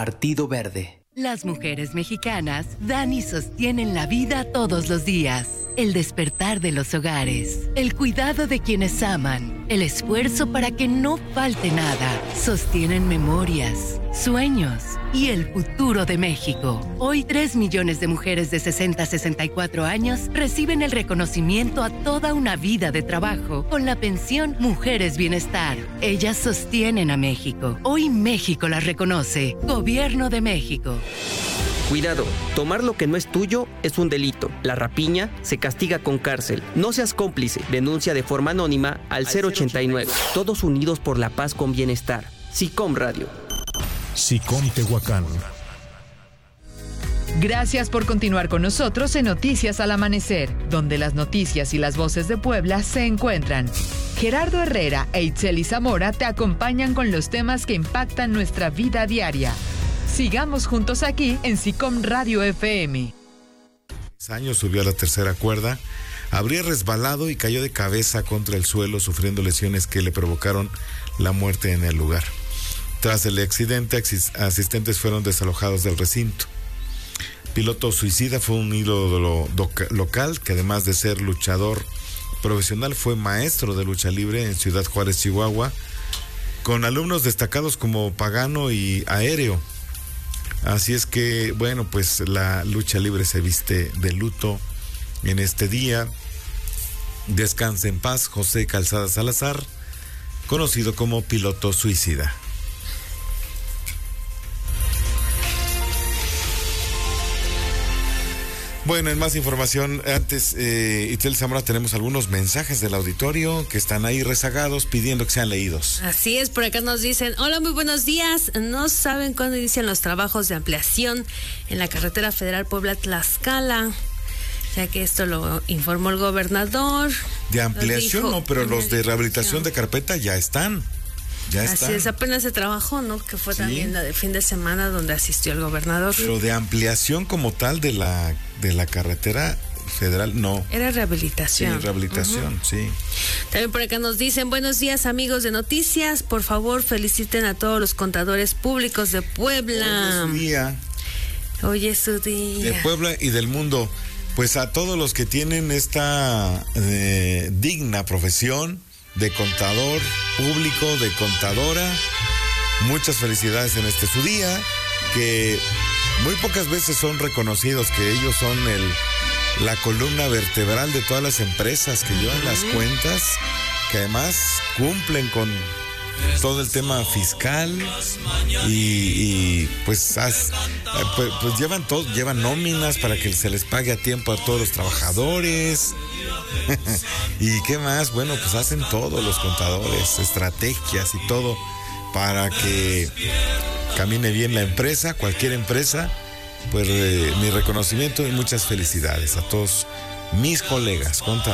Partido Verde. Las mujeres mexicanas dan y sostienen la vida todos los días. El despertar de los hogares, el cuidado de quienes aman, el esfuerzo para que no falte nada. Sostienen memorias, sueños y el futuro de México. Hoy 3 millones de mujeres de 60 a 64 años reciben el reconocimiento a toda una vida de trabajo con la pensión Mujeres Bienestar. Ellas sostienen a México. Hoy México las reconoce. Gobierno de México. Cuidado, tomar lo que no es tuyo es un delito. La rapiña se castiga con cárcel. No seas cómplice. Denuncia de forma anónima al 089. Todos unidos por la paz con bienestar. SICOM Radio. SICOM Tehuacán. Gracias por continuar con nosotros en Noticias al Amanecer, donde las noticias y las voces de Puebla se encuentran. Gerardo Herrera e Itzeli Zamora te acompañan con los temas que impactan nuestra vida diaria. Sigamos juntos aquí en SICOM Radio FM. Años subió a la tercera cuerda, habría resbalado y cayó de cabeza contra el suelo, sufriendo lesiones que le provocaron la muerte en el lugar. Tras el accidente, asistentes fueron desalojados del recinto. Piloto suicida fue un ídolo local que, además de ser luchador profesional, fue maestro de lucha libre en Ciudad Juárez, Chihuahua, con alumnos destacados como Pagano y Aéreo. Así es que, bueno, pues la lucha libre se viste de luto en este día. Descanse en paz José Calzada Salazar, conocido como piloto suicida. Bueno, en más información, antes, Itzeli Zamora, tenemos algunos mensajes del auditorio que están ahí rezagados pidiendo que sean leídos. Así es, por acá nos dicen: hola, muy buenos días. No saben cuándo inician los trabajos de ampliación en la carretera federal Puebla-Tlaxcala, ya que esto lo informó el gobernador. De ampliación no, pero los de rehabilitación de carpeta ya están. Así es, apenas se trabajó, ¿no? Que fue también la de fin de semana donde asistió el gobernador. Pero de ampliación como tal de la carretera federal, no. Era rehabilitación. Sí, rehabilitación, sí. También por acá nos dicen: buenos días, amigos de Noticias. Por favor, feliciten a todos los contadores públicos de Puebla. Hoy es su día. Hoy es su día. De Puebla y del mundo. Pues a todos los que tienen esta digna profesión de contador público, de contadora, muchas felicidades en este su día, que muy pocas veces son reconocidos, que ellos son la columna vertebral de todas las empresas que llevan las cuentas, que además cumplen con todo el tema fiscal y pues llevan nóminas para que se les pague a tiempo a todos los trabajadores. ¿Y qué más? Bueno, pues hacen todo los contadores, estrategias y todo para que camine bien la empresa, cualquier empresa. Pues mi reconocimiento y muchas felicidades a todos mis colegas contadores.